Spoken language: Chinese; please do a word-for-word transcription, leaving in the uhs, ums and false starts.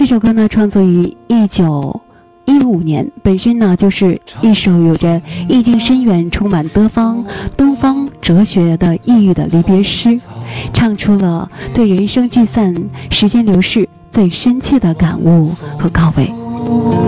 首歌呢创作于一九一五年，本身呢就是一首有着意境深远、充满德方东方哲学的意蕴的离别诗，唱出了对人生聚散、时间流逝最深切的感悟和告慰。